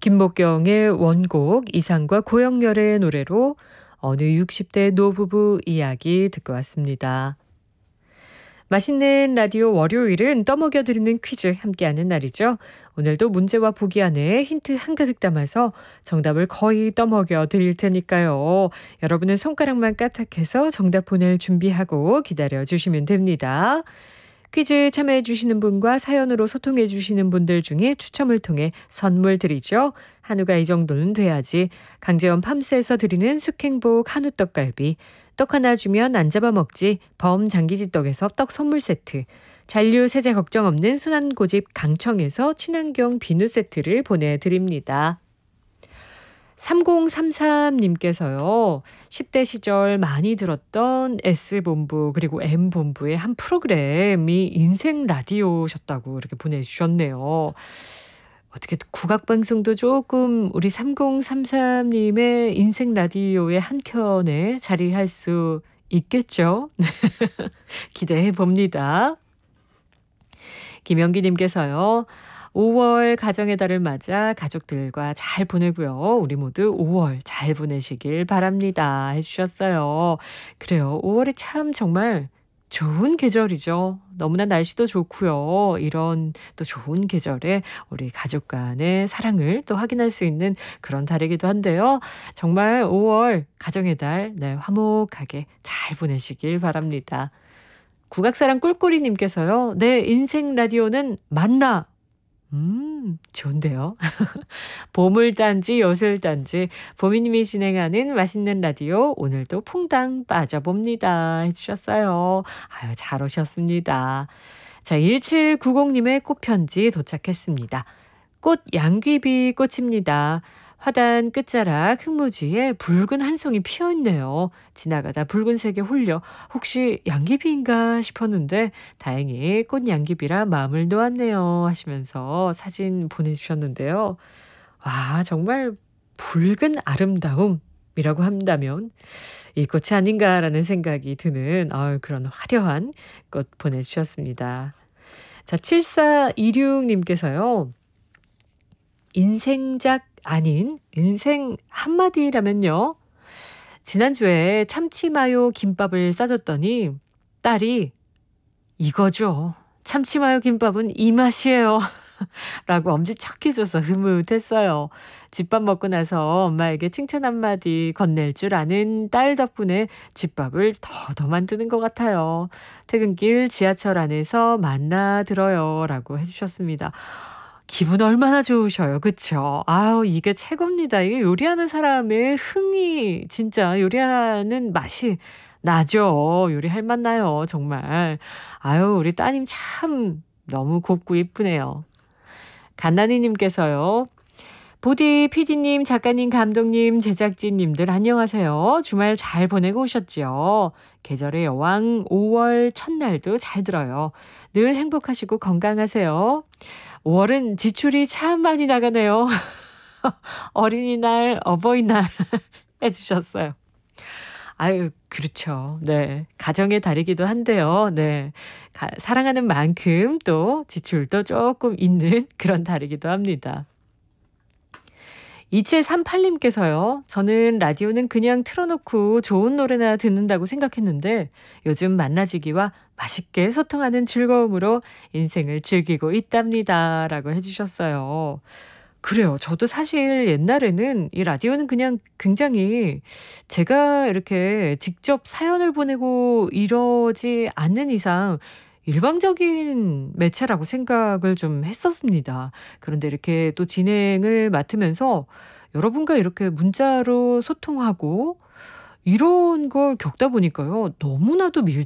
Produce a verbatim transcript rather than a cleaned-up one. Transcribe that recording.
김목경의 원곡 이상과 고영렬의 노래로 어느 육십 대 노부부 이야기 듣고 왔습니다. 맛있는 라디오 월요일은 떠먹여드리는 퀴즈 함께하는 날이죠. 오늘도 문제와 보기 안에 힌트 한가득 담아서 정답을 거의 떠먹여 드릴 테니까요. 여러분은 손가락만 까딱해서 정답 보낼 준비하고 기다려주시면 됩니다. 퀴즈 참여해 주시는 분과 사연으로 소통해 주시는 분들 중에 추첨을 통해 선물 드리죠. 한우가 이 정도는 돼야지. 강재원 팜스에서 드리는 숙행복 한우 떡갈비, 떡 하나 주면 안 잡아먹지 범 장기지 떡에서 떡 선물 세트, 잔류 세제 걱정 없는 순환고집 강청에서 친환경 비누 세트를 보내드립니다. 삼공삼삼님께서요. 십 대 시절 많이 들었던 S본부 그리고 M본부의 한 프로그램이 인생 라디오셨다고 이렇게 보내주셨네요. 어떻게 국악방송도 조금 우리 삼공삼삼님의 인생 라디오의 한켠에 자리할 수 있겠죠? 기대해 봅니다. 김영기님께서요. 오월 가정의 달을 맞아 가족들과 잘 보내고요. 우리 모두 오월 잘 보내시길 바랍니다. 해주셨어요. 그래요. 오월이 참 정말 좋은 계절이죠. 너무나 날씨도 좋고요. 이런 또 좋은 계절에 우리 가족 간의 사랑을 또 확인할 수 있는 그런 달이기도 한데요. 정말 오월 가정의 달 네, 화목하게 잘 보내시길 바랍니다. 국악사랑 꿀꿀이님께서요. 내 인생 라디오는 만나. 음, 좋은데요. 보물단지, 요술단지, 보미님이 진행하는 맛있는 라디오, 오늘도 퐁당 빠져봅니다. 해주셨어요. 아유, 잘 오셨습니다. 자, 일칠구공님의 꽃편지 도착했습니다. 꽃 양귀비 꽃입니다. 화단 끝자락 흙무지에 붉은 한 송이 피어있네요. 지나가다 붉은색에 홀려 혹시 양귀비인가 싶었는데 다행히 꽃 양귀비라 마음을 놓았네요 하시면서 사진 보내주셨는데요. 와, 정말 붉은 아름다움이라고 한다면 이 꽃이 아닌가라는 생각이 드는 어, 그런 화려한 꽃 보내주셨습니다. 자, 칠사이육님께서요. 인생작 아닌 인생 한마디라면요. 지난주에 참치마요 김밥을 싸줬더니 딸이 이거죠. 참치마요 김밥은 이 맛이에요. 라고 엄지척 해줘서 흐뭇했어요. 집밥 먹고 나서 엄마에게 칭찬 한마디 건넬 줄 아는 딸 덕분에 집밥을 더더 만드는 것 같아요. 퇴근길 지하철 안에서 만나 들어요. 라고 해주셨습니다. 기분 얼마나 좋으셔요. 그쵸? 아우, 이게 최고입니다. 이게 요리하는 사람의 흥이 진짜 요리하는 맛이 나죠. 요리할 맛 나요. 정말. 아유, 우리 따님 참 너무 곱고 예쁘네요. 갓나니님께서요. 보디, 피디님, 작가님, 감독님, 제작진님들 안녕하세요. 주말 잘 보내고 오셨지요? 계절의 여왕 오월 첫날도 잘 들어요. 늘 행복하시고 건강하세요. 오월은 지출이 참 많이 나가네요. 어린이날, 어버이날 해주셨어요. 아유, 그렇죠. 네. 가정의 달이기도 한데요. 네. 가, 사랑하는 만큼 또 지출도 조금 있는 그런 달이기도 합니다. 이칠삼팔님께서요. 저는 라디오는 그냥 틀어놓고 좋은 노래나 듣는다고 생각했는데 요즘 만나지기와 맛있게 소통하는 즐거움으로 인생을 즐기고 있답니다. 라고 해주셨어요. 그래요. 저도 사실 옛날에는 이 라디오는 그냥 굉장히 제가 이렇게 직접 사연을 보내고 이러지 않는 이상 일방적인 매체라고 생각을 좀 했었습니다. 그런데 이렇게 또 진행을 맡으면서 여러분과 이렇게 문자로 소통하고 이런 걸 겪다 보니까요. 너무나도 밀